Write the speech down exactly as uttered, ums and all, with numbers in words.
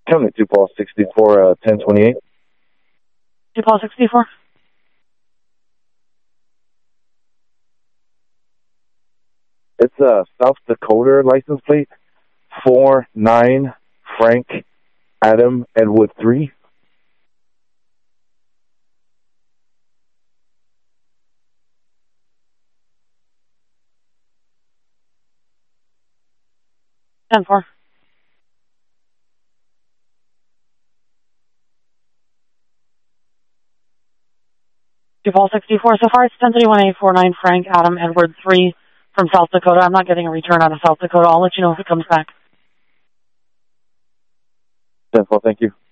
County two Paul sixty-four, uh, ten twenty-eight. two Paul sixty-four. It's a South Dakota license plate. four nine Frank Adam Edward three. ten four. two Paul sixty-four. So far, it's ten thirty-one eight four nine Frank Adam Edward three from South Dakota. I'm not getting a return out of South Dakota. I'll let you know if it comes back. ten four, thank you.